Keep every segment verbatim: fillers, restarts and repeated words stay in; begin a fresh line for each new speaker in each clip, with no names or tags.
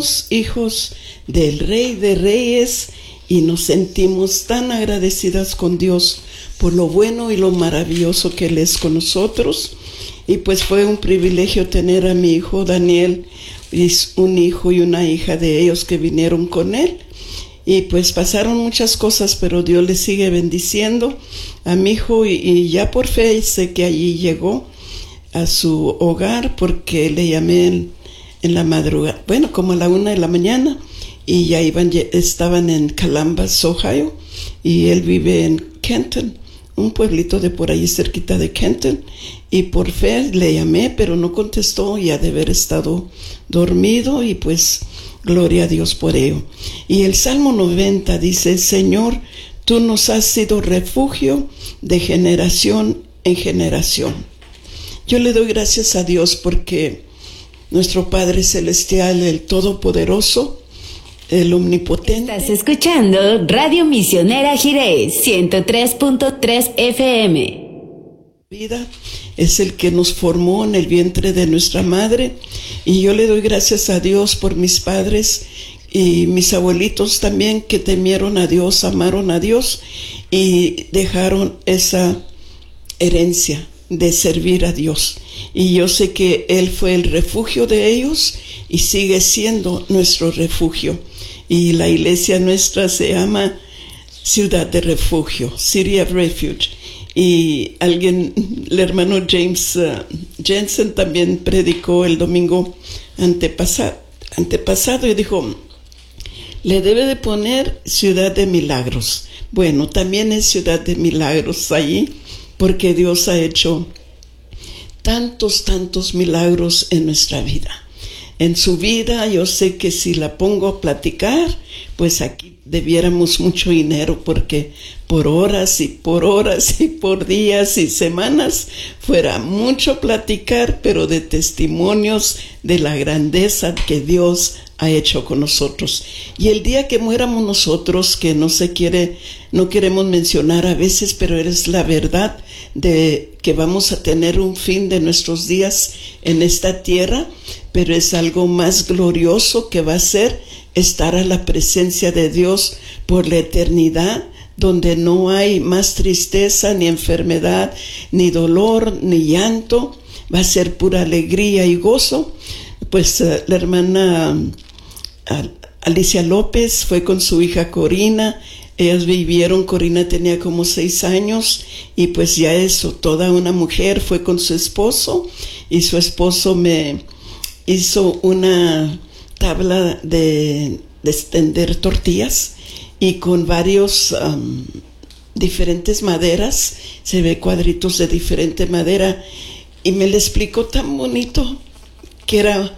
hijos del Rey de Reyes y nos sentimos tan agradecidas con Dios por lo bueno y lo maravilloso que Él es con nosotros. Y pues fue un privilegio tener a mi hijo Daniel, es un hijo y una hija de ellos que vinieron con él. Y pues pasaron muchas cosas, pero Dios le sigue bendiciendo a mi hijo y, y ya por fe sé que allí llegó a su hogar porque le llamé en, en la madrugada, bueno, como a la una de la mañana, y ya iban, estaban en Columbus, Ohio, y él vive en Kenton, un pueblito de por ahí cerquita de Kenton, y por fe le llamé, pero no contestó, ya de haber estado dormido, y pues gloria a Dios por ello. Y el Salmo noventa dice: Señor, tú nos has sido refugio de generación en generación. Yo le doy gracias a Dios porque nuestro Padre Celestial, el Todopoderoso, el Omnipotente.
Estás escuchando Radio Misionera Jiré, ciento tres punto tres F M.
Vida es el que nos formó en el vientre de nuestra madre, y yo le doy gracias a Dios por mis padres y mis abuelitos también, que temieron a Dios, amaron a Dios y dejaron esa herencia de servir a Dios. Y yo sé que Él fue el refugio de ellos y sigue siendo nuestro refugio. Y la iglesia nuestra se llama Ciudad de Refugio, City of Refuge. Y alguien, el hermano James uh, Jensen, también predicó el domingo antepasado, antepasado y dijo: le debe de poner Ciudad de Milagros. Bueno, también es Ciudad de Milagros allí, porque Dios ha hecho tantos, tantos milagros en nuestra vida. En su vida, yo sé que si la pongo a platicar, pues aquí debiéramos mucho dinero, porque por horas y por horas y por días y semanas fuera mucho platicar, pero de testimonios de la grandeza que Dios ha hecho con nosotros. Y el día que muéramos nosotros, que no se quiere, no queremos mencionar a veces, pero es la verdad de que vamos a tener un fin de nuestros días en esta tierra, pero es algo más glorioso que va a ser estar a la presencia de Dios por la eternidad, donde no hay más tristeza, ni enfermedad, ni dolor, ni llanto. Va a ser pura alegría y gozo. Pues uh, la hermana uh, Alicia López fue con su hija Corina. Ellas vivieron, Corina tenía como seis años, y pues ya eso, toda una mujer, fue con su esposo, y su esposo me hizo una tabla de, de extender tortillas, y con varios um, diferentes maderas, se ve cuadritos de diferente madera, y me lo explicó tan bonito que era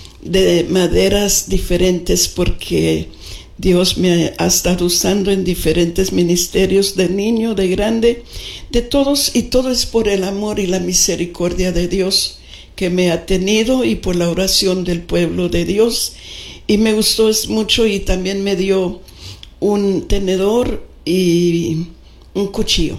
de maderas diferentes, porque Dios me ha estado usando en diferentes ministerios, de niño, de grande, de todos, y todo es por el amor y la misericordia de Dios que me ha tenido, y por la oración del pueblo de Dios. Y me gustó mucho, y también me dio un tenedor y un cuchillo,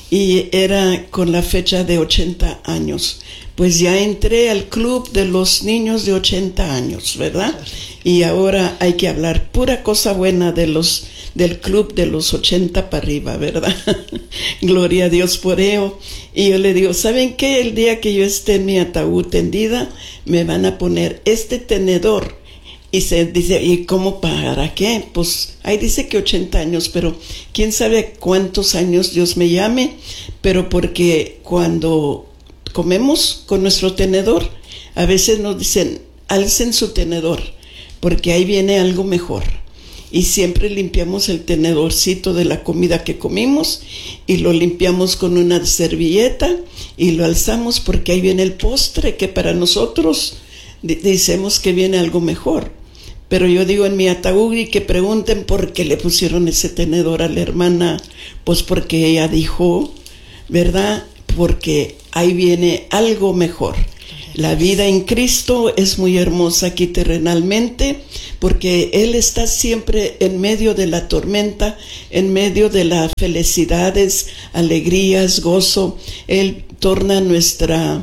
y era con la fecha de ochenta años. Pues ya entré al club de los niños de ochenta años, ¿verdad? Y ahora hay que hablar pura cosa buena de los del club de los ochenta para arriba, ¿verdad? Gloria a Dios por ello. Y yo le digo: ¿saben qué? El día que yo esté en mi ataúd tendida, me van a poner este tenedor. Y se dice: ¿y cómo, para qué? Pues ahí dice que ochenta años, pero quién sabe cuántos años Dios me llame. Pero porque cuando comemos con nuestro tenedor, a veces nos dicen: alcen su tenedor, porque ahí viene algo mejor. Y siempre limpiamos el tenedorcito de la comida que comimos, y lo limpiamos con una servilleta y lo alzamos, porque ahí viene el postre, que para nosotros decimos que viene algo mejor. Pero yo digo en mi ataúd, y que pregunten por qué le pusieron ese tenedor a la hermana, pues porque ella dijo, ¿verdad? Porque ahí viene algo mejor. La vida en Cristo es muy hermosa aquí terrenalmente, porque Él está siempre en medio de la tormenta, en medio de las felicidades, alegrías, gozo. Él torna nuestra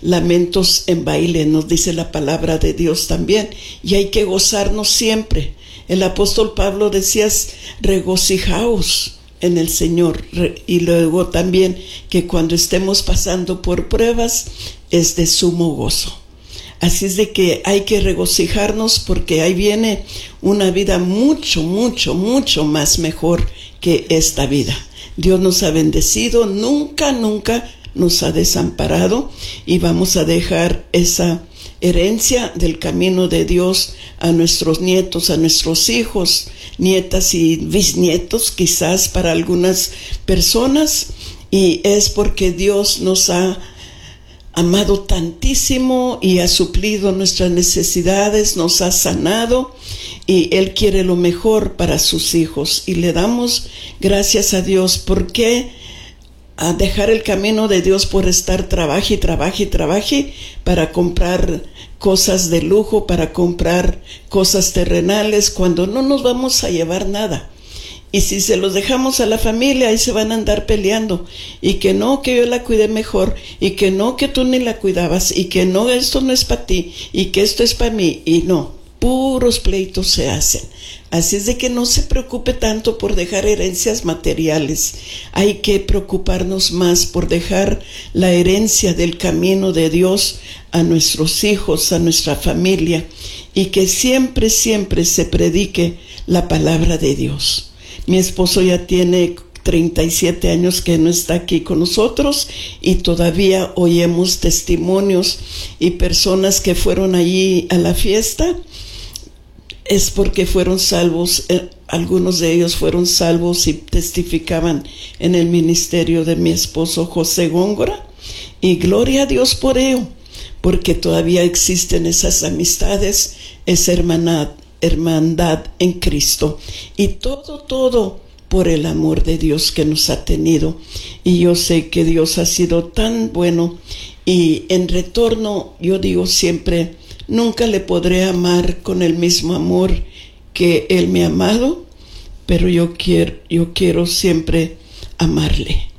lamentos en baile, nos dice la palabra de Dios también, y hay que gozarnos siempre. El apóstol Pablo decía, regocijaos en el Señor, y luego también que cuando estemos pasando por pruebas es de sumo gozo. Así es de que hay que regocijarnos porque ahí viene una vida mucho, mucho, mucho más mejor que esta vida. Dios nos ha bendecido, nunca, nunca nos ha desamparado, y vamos a dejar esa herencia del camino de Dios a nuestros nietos, a nuestros hijos, nietas y bisnietos, quizás para algunas personas, y es porque Dios nos ha amado tantísimo y ha suplido nuestras necesidades, nos ha sanado, y Él quiere lo mejor para sus hijos, y le damos gracias a Dios. Porque a dejar el camino de Dios por estar trabaje y trabaje y trabaje para comprar cosas de lujo, para comprar cosas terrenales, cuando no nos vamos a llevar nada? Y si se los dejamos a la familia, ahí se van a andar peleando, y que no, que yo la cuidé mejor, y que no, que tú ni la cuidabas, y que no, esto no es para ti, y que esto es para mí, y no, puros pleitos se hacen. Así es de que no se preocupe tanto por dejar herencias materiales. Hay que preocuparnos más por dejar la herencia del camino de Dios a nuestros hijos, a nuestra familia, y que siempre, siempre se predique la palabra de Dios. Mi esposo ya tiene treinta y siete años que no está aquí con nosotros, y todavía oímos testimonios y personas que fueron allí a la fiesta. Es porque fueron salvos, eh, algunos de ellos fueron salvos y testificaban en el ministerio de mi esposo José Góngora, y gloria a Dios por ello, porque todavía existen esas amistades, esa hermandad, hermandad en Cristo, y todo, todo por el amor de Dios que nos ha tenido. Y yo sé que Dios ha sido tan bueno, y en retorno yo digo siempre, nunca le podré amar con el mismo amor que Él me ha amado, pero yo quiero, yo quiero siempre amarle.